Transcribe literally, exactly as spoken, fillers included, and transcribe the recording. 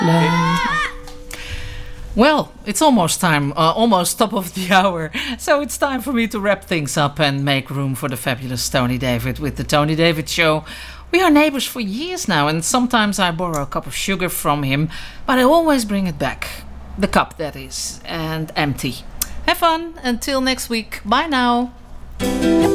Well, it's almost time, uh, almost top of the hour. So it's time for me to wrap things up and make room for the fabulous Tony David with the Tony David Show. We are neighbors for years now, and sometimes I borrow a cup of sugar from him, but I always bring it back. The cup, that is, and empty. Have fun. Until next week. Bye now.